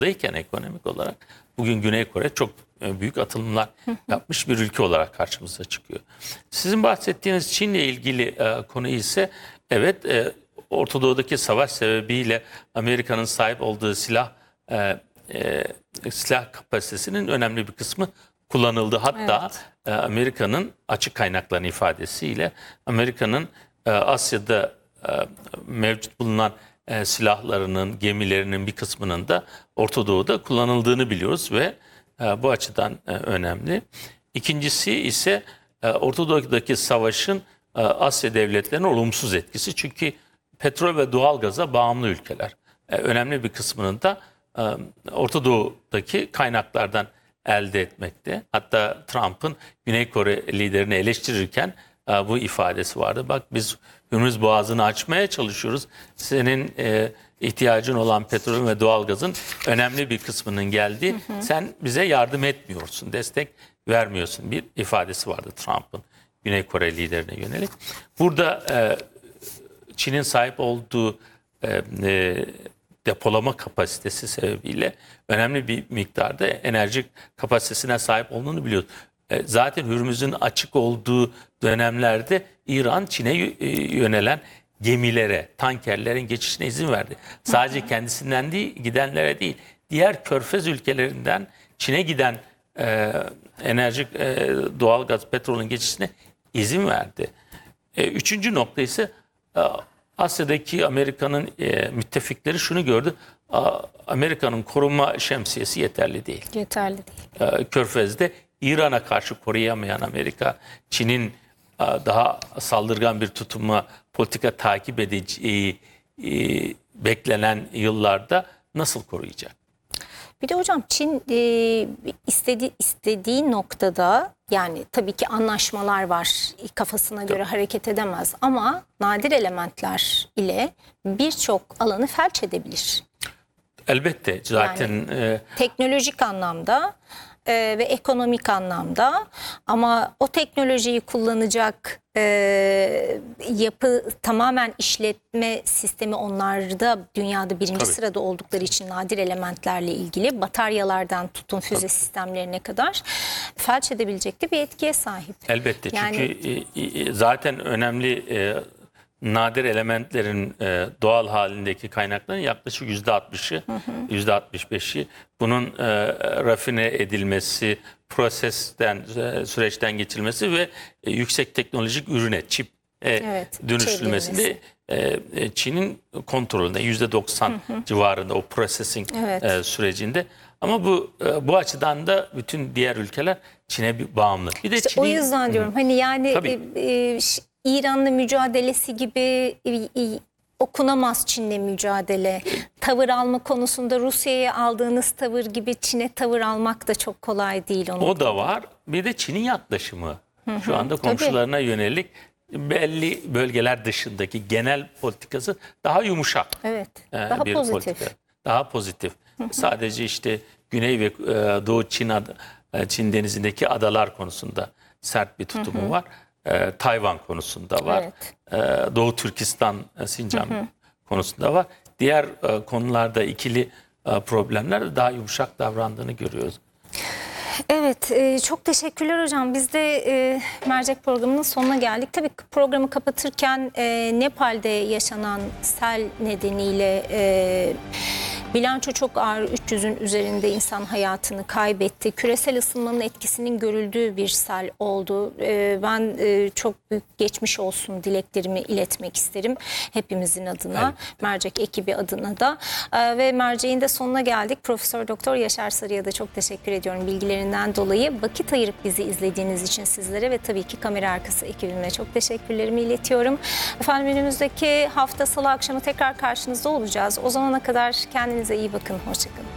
zayıfken ekonomik olarak bugün Güney Kore çok büyük atılımlar yapmış bir ülke olarak karşımıza çıkıyor. Sizin bahsettiğiniz Çin'le ilgili konu ise evet, Orta Doğu'daki savaş sebebiyle Amerika'nın sahip olduğu silah kapasitesinin önemli bir kısmı kullanıldı. Hatta Amerika'nın açık kaynakların ifadesiyle Amerika'nın Asya'da mevcut bulunan silahlarının, gemilerinin bir kısmının da Orta Doğu'da kullanıldığını biliyoruz ve bu açıdan önemli. İkincisi ise Orta Doğu'daki savaşın Asya devletlerine olumsuz etkisi. Çünkü petrol ve doğalgaza bağımlı ülkeler. Önemli bir kısmının da Orta Doğu'daki kaynaklardan elde etmekte. Hatta Trump'ın Güney Kore liderini eleştirirken bu ifadesi vardı. Bak, biz Hürmüz Boğazı'nı açmaya çalışıyoruz. Senin ihtiyacın olan petrolün ve doğalgazın önemli bir kısmının geldiği. Sen bize yardım etmiyorsun, destek vermiyorsun bir ifadesi vardı Trump'ın Güney Kore liderine yönelik. Burada Çin'in sahip olduğu depolama kapasitesi sebebiyle önemli bir miktarda enerji kapasitesine sahip olduğunu biliyoruz. Zaten Hürmüz'ün açık olduğu dönemlerde İran Çin'e yönelen gemilere, tankerlerin geçişine izin verdi. Sadece kendisinden değil, gidenlere değil, diğer körfez ülkelerinden Çin'e giden enerji, doğalgaz, petrolün geçişine izin verdi. Üçüncü nokta ise Asya'daki Amerika'nın müttefikleri şunu gördü: Amerika'nın koruma şemsiyesi yeterli değil. Yeterli değil. Körfez'de İran'a karşı koruyamayan Amerika, Çin'in daha saldırgan bir tutuma, politika takip edeceği beklenen yıllarda nasıl koruyacak? Bir de hocam Çin istediği noktada, yani tabii ki anlaşmalar var, kafasına göre hareket edemez ama nadir elementler ile birçok alanı felç edebilir. Elbette zaten yani, teknolojik anlamda ve ekonomik anlamda, ama o teknolojiyi kullanacak yapı, tamamen işletme sistemi onlarda dünyada birinci sırada oldukları için nadir elementlerle ilgili bataryalardan tutun füze sistemlerine kadar felç edebilecek de bir etkiye sahip. Elbette, yani, çünkü zaten önemli nadir elementlerin doğal halindeki kaynakların yaklaşık %60'ı, %65'i bunun rafine edilmesi, süreçten geçirilmesi ve yüksek teknolojik ürüne, çip dönüştürülmesi de Çin'in kontrolünde, %90 civarında o processing sürecinde. Ama bu açıdan da bütün diğer ülkeler Çin'e bağımlı. Bir de işte o yüzden diyorum hani yani İran'la mücadelesi gibi okunamaz Çin'le mücadele. Tavır alma konusunda Rusya'ya aldığınız tavır gibi Çin'e tavır almak da çok kolay değil. O da var. Bir de Çin'in yaklaşımı. Şu anda komşularına yönelik belli bölgeler dışındaki genel politikası daha yumuşak. Evet. Daha bir pozitif. Politika. Daha pozitif. Sadece işte Güney ve Doğu Çin denizindeki adalar konusunda sert bir tutumu var. Tayvan konusunda var. Doğu Türkistan, Sincan konusunda var. Diğer konularda ikili problemlerde daha yumuşak davrandığını görüyoruz. Evet, çok teşekkürler hocam. Biz de mercek programının sonuna geldik. Tabii programı kapatırken Nepal'de yaşanan sel nedeniyle bilanço çok ağır, 300'ün üzerinde insan hayatını kaybetti. Küresel ısınmanın etkisinin görüldüğü bir sel oldu. Ben çok büyük geçmiş olsun dileklerimi iletmek isterim hepimizin adına, evet. Mercek ekibi adına da. Ve merceğin de sonuna geldik. Profesör Doktor Yaşar Sarı'ya da çok teşekkür ediyorum bilgilerinden dolayı. Vakit ayırıp bizi izlediğiniz için sizlere ve tabii ki kamera arkası ekibime çok teşekkürlerimi iletiyorum. Efendim, önümüzdeki hafta Salı akşamı tekrar karşınızda olacağız. O zamana kadar kendinize iyi bakın. Hoşçakalın.